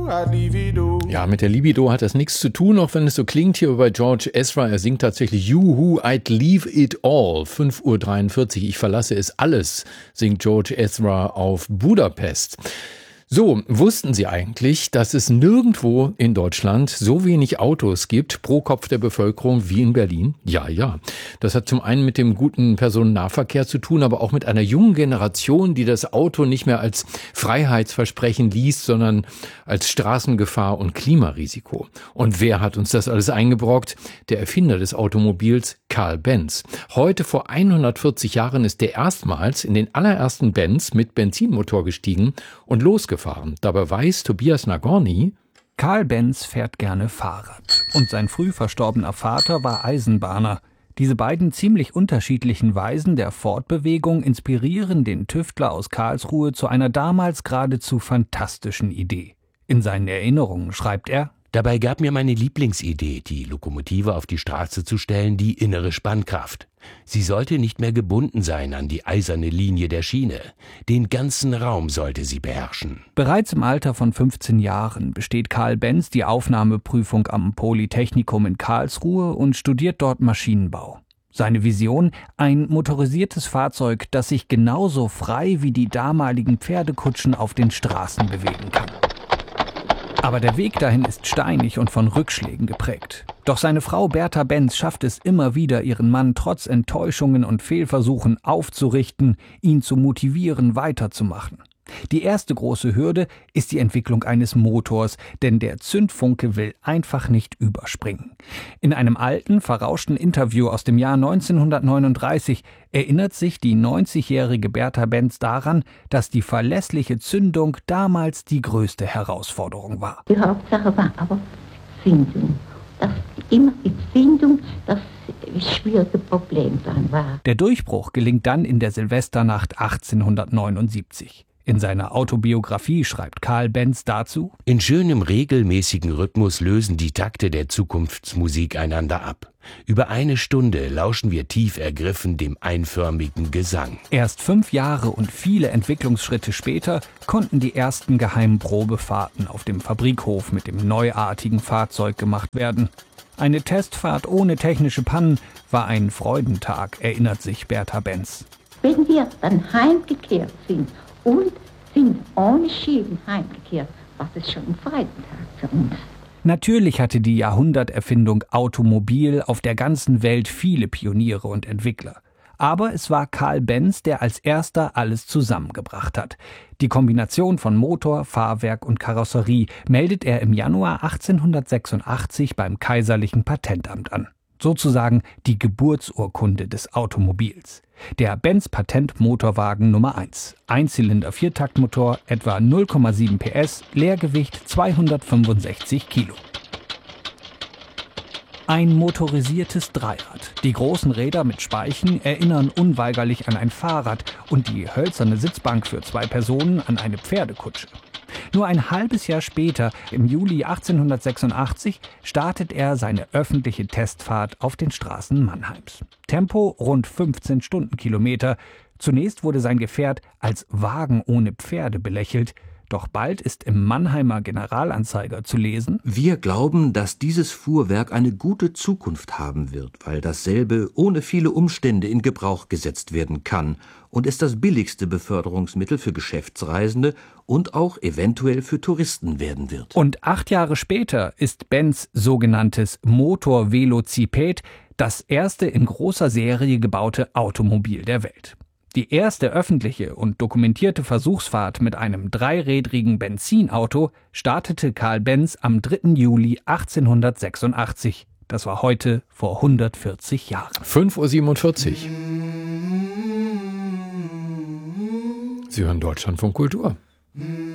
Ja, mit der Libido hat das nichts zu tun, auch wenn es so klingt hier bei George Ezra. Er singt tatsächlich You Who I'd Leave It All. 5:43 Uhr. Ich verlasse es alles, singt George Ezra auf Budapest. So, wussten Sie eigentlich, dass es nirgendwo in Deutschland so wenig Autos gibt pro Kopf der Bevölkerung wie in Berlin? Ja. Das hat zum einen mit dem guten Personennahverkehr zu tun, aber auch mit einer jungen Generation, die das Auto nicht mehr als Freiheitsversprechen liest, sondern als Straßengefahr und Klimarisiko. Und wer hat uns das alles eingebrockt? Der Erfinder des Automobils, Carl Benz. Heute vor 140 Jahren ist der erstmals in den allerersten Benz mit Benzinmotor gestiegen und losgefahren. Dabei weiß Tobias Nagorny: Carl Benz fährt gerne Fahrrad und sein früh verstorbener Vater war Eisenbahner. Diese beiden ziemlich unterschiedlichen Weisen der Fortbewegung inspirieren den Tüftler aus Karlsruhe zu einer damals geradezu fantastischen Idee. In seinen Erinnerungen schreibt er: Dabei gab mir meine Lieblingsidee, die Lokomotive auf die Straße zu stellen, die innere Spannkraft. Sie sollte nicht mehr gebunden sein an die eiserne Linie der Schiene. Den ganzen Raum sollte sie beherrschen. Bereits im Alter von 15 Jahren besteht Carl Benz die Aufnahmeprüfung am Polytechnikum in Karlsruhe und studiert dort Maschinenbau. Seine Vision: ein motorisiertes Fahrzeug, das sich genauso frei wie die damaligen Pferdekutschen auf den Straßen bewegen kann. Aber der Weg dahin ist steinig und von Rückschlägen geprägt. Doch seine Frau Bertha Benz schafft es immer wieder, ihren Mann trotz Enttäuschungen und Fehlversuchen aufzurichten, ihn zu motivieren, weiterzumachen. Die erste große Hürde ist die Entwicklung eines Motors, denn der Zündfunke will einfach nicht überspringen. In einem alten, verrauschten Interview aus dem Jahr 1939 erinnert sich die 90-jährige Bertha Benz daran, dass die verlässliche Zündung damals die größte Herausforderung war. Die Hauptsache war aber Zündung. Immer die Zündung, das schwierige Problem dann war. Der Durchbruch gelingt dann in der Silvesternacht 1879. In seiner Autobiografie schreibt Carl Benz dazu: In schönem regelmäßigen Rhythmus lösen die Takte der Zukunftsmusik einander ab. Über eine Stunde lauschen wir tief ergriffen dem einförmigen Gesang. Erst 5 Jahre und viele Entwicklungsschritte später konnten die ersten geheimen Probefahrten auf dem Fabrikhof mit dem neuartigen Fahrzeug gemacht werden. Eine Testfahrt ohne technische Pannen war ein Freudentag, erinnert sich Bertha Benz. Wenn wir dann heimgekehrt sind und sind ohne Schäden heimgekehrt, war das schon ein Freudentag für uns. Natürlich hatte die Jahrhunderterfindung Automobil auf der ganzen Welt viele Pioniere und Entwickler. Aber es war Carl Benz, der als erster alles zusammengebracht hat. Die Kombination von Motor, Fahrwerk und Karosserie meldet er im Januar 1886 beim Kaiserlichen Patentamt an. Sozusagen die Geburtsurkunde des Automobils. Der Benz-Patent-Motorwagen Nummer 1. Einzylinder-Viertaktmotor, etwa 0,7 PS, Leergewicht 265 Kilo. Ein motorisiertes Dreirad. Die großen Räder mit Speichen erinnern unweigerlich an ein Fahrrad und die hölzerne Sitzbank für 2 Personen an eine Pferdekutsche. Nur ein halbes Jahr später, im Juli 1886, startet er seine öffentliche Testfahrt auf den Straßen Mannheims. Tempo rund 15 Stundenkilometer. Zunächst wurde sein Gefährt als Wagen ohne Pferde belächelt. Doch bald ist im Mannheimer Generalanzeiger zu lesen: Wir glauben, dass dieses Fuhrwerk eine gute Zukunft haben wird, weil dasselbe ohne viele Umstände in Gebrauch gesetzt werden kann und es das billigste Beförderungsmittel für Geschäftsreisende und auch eventuell für Touristen werden wird. Und 8 Jahre später ist Benz sogenanntes Motor-Velociped das erste in großer Serie gebaute Automobil der Welt. Die erste öffentliche und dokumentierte Versuchsfahrt mit einem dreirädrigen Benzinauto startete Carl Benz am 3. Juli 1886. Das war heute vor 140 Jahren. 5:47 Uhr. Sie hören Deutschlandfunk Kultur.